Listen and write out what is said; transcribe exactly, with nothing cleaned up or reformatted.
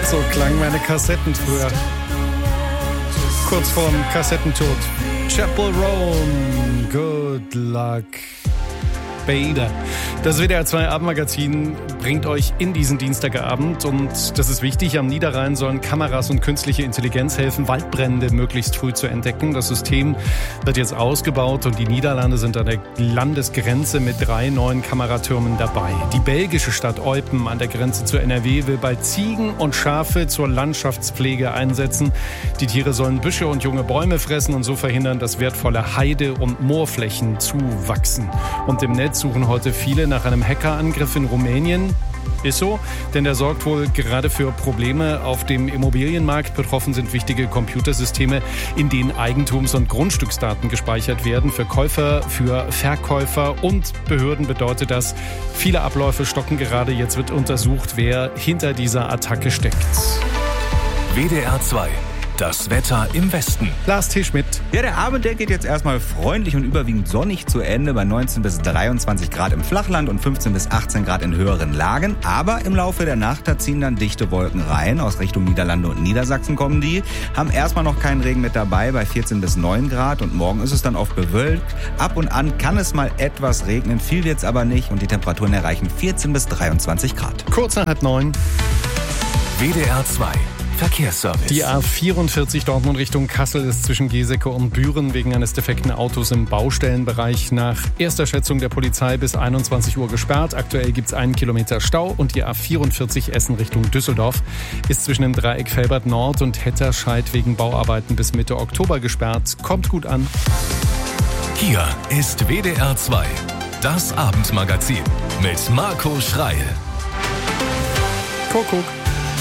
So klangen meine Kassetten früher. Kurz vorm Kassettentod. Chapel Roan, Good Luck, Bader. Das W D R zwei Abendmagazin bringt euch in diesen Dienstagabend und das ist wichtig, am Niederrhein sollen Kameras und künstliche Intelligenz helfen, Waldbrände möglichst früh zu entdecken. Das System wird jetzt ausgebaut und die Niederlande sind an der Landesgrenze mit drei neuen Kameratürmen dabei. Die belgische Stadt Eupen an der Grenze zur N R W will bald Ziegen und Schafe zur Landschaftspflege einsetzen. Die Tiere sollen Büsche und junge Bäume fressen und so verhindern, dass wertvolle Heide- und Moorflächen zuwachsen. Und im Netz suchen heute viele nach einem Hackerangriff in Rumänien. Ist so, denn der sorgt wohl gerade für Probleme auf dem Immobilienmarkt. Betroffen sind wichtige Computersysteme, in denen Eigentums- und Grundstücksdaten gespeichert werden. Für Käufer, für Verkäufer und Behörden bedeutet das, viele Abläufe stocken gerade. Jetzt wird untersucht, wer hinter dieser Attacke steckt. W D R zwei. Das Wetter im Westen. Lars T. Schmidt. Ja, der Abend, der geht jetzt erstmal freundlich und überwiegend sonnig zu Ende bei neunzehn bis dreiundzwanzig Grad im Flachland und fünfzehn bis achtzehn Grad in höheren Lagen. Aber im Laufe der Nacht, da ziehen dann dichte Wolken rein. Aus Richtung Niederlande und Niedersachsen kommen die. Haben erstmal noch keinen Regen mit dabei bei vierzehn bis neun Grad. Und morgen ist es dann oft bewölkt. Ab und an kann es mal etwas regnen. Viel wird's aber nicht. Und die Temperaturen erreichen vierzehn bis dreiundzwanzig Grad. Kurz nach halb neun. W D R zwei. Verkehrsservice. Die A vierundvierzig Dortmund Richtung Kassel ist zwischen Geseke und Büren wegen eines defekten Autos im Baustellenbereich nach erster Schätzung der Polizei bis einundzwanzig Uhr gesperrt. Aktuell gibt es einen Kilometer Stau und die A vierundvierzig Essen Richtung Düsseldorf ist zwischen dem Dreieck Felbert Nord und Hetterscheid wegen Bauarbeiten bis Mitte Oktober gesperrt. Kommt gut an. Hier ist W D R zwei, das Abendmagazin mit Marco Schreil. Kuckuck.